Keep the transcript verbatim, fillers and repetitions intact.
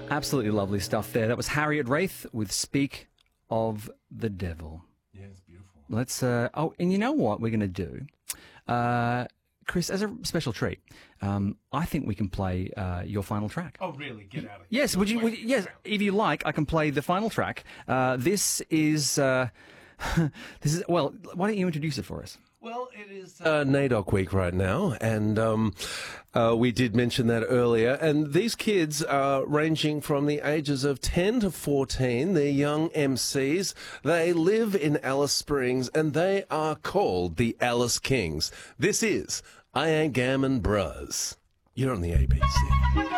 Absolutely lovely stuff there. That was Harriet Raith with Speak of the Devil. Yeah, it's beautiful. Let's, uh, oh, and you know what we're going to do? Uh, Chris, as a special treat, um, I think we can play uh, your final track. Oh, really? Get out of here. Yes, would you? Would, yes, if you like, I can play the final track. Uh, this is, uh, this is. Well, why don't you introduce it for us? Well, it is uh, NAIDOC week right now, and um, uh, we did mention that earlier. And these kids are ranging from the ages of ten to fourteen. They're young M Cs. They live in Alice Springs, and they are called the Alice Kings. This is I Ain't Gammon Bros. You're on the A B C.